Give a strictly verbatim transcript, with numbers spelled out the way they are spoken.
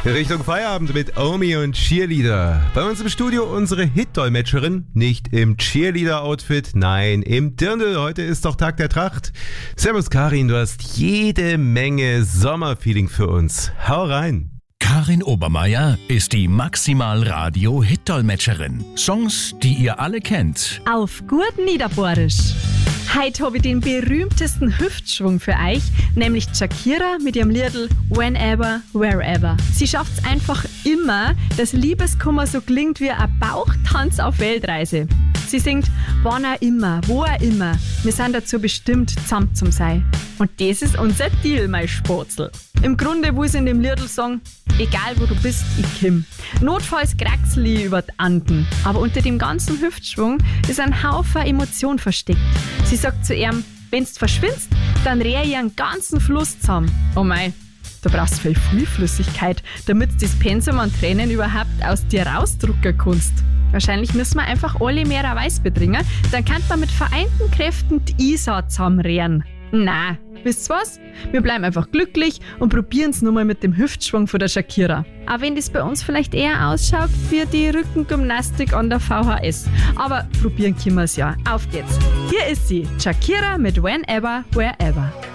Richtung Feierabend mit Omi und Cheerleader. Bei uns im Studio unsere Hit-Dolmetscherin. Nicht im Cheerleader-Outfit, nein, im Dirndl. Heute ist doch Tag der Tracht. Servus Karin, du hast jede Menge Sommerfeeling für uns. Hau rein. Karin Obermeier ist die Maximal-Radio-Hit-Dolmetscherin. Songs, die ihr alle kennt. Auf gut Niederbohrisch. Heute habe ich den berühmtesten Hüftschwung für euch, nämlich Shakira mit ihrem Liedl Whenever, Wherever. Sie schafft es einfach immer, dass Liebeskummer so klingt wie ein Bauchtanz auf Weltreise. Sie singt, wann auch immer, wo auch immer, wir sind dazu bestimmt, zusammen zu sein. Und das ist unser Deal, mein Spatzel. Im Grunde will sie in dem Liedl sagen, egal wo du bist, ich komm. Notfalls kraxel ich über die Anden. Aber unter dem ganzen Hüftschwung ist ein Haufen Emotion versteckt. Sie sagt zu ihm, wenn's verschwindst, dann rehe ich einen ganzen Fluss zusammen. Oh mei, du brauchst viel Flüssigkeit, damit du das Pensum an Tränen überhaupt aus dir rausdrucken kannst. Wahrscheinlich müssen wir einfach alle mehr Weiß betrinken, dann kann man mit vereinten Kräften die Isar zusammenrehren. Na, wisst ihr was? Wir bleiben einfach glücklich und probieren es nur mal mit dem Hüftschwung von der Shakira. Auch wenn das bei uns vielleicht eher ausschaut wie die Rückengymnastik an der V H S. Aber probieren können wir es ja. Auf geht's. Hier ist sie, Shakira mit Whenever, Wherever.